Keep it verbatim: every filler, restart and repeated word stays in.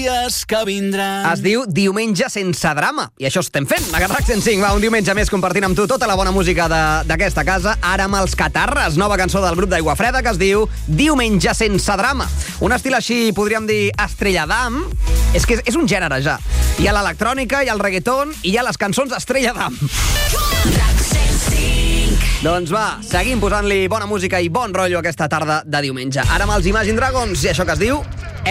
que vindran. Es diu Diumenge sense drama, i això estem fent. A Catrac cent cinc, va, un diumenge més compartint amb tu tota la bona música d'aquesta casa, ara amb els Catarres, nova cançó del grup d'Aigua Freda que es diu Diumenge sense drama. Un estil així, podríem dir, Estrella Damm. És que és, és un gènere ja. Hi ha l'electrònica, hi ha el reggaeton i hi ha les cançons Estrella Damm. Doncs va, seguim posant-li bona música i bon rotllo aquesta tarda de diumenge. Ara amb els Imagine Dragons i això que es diu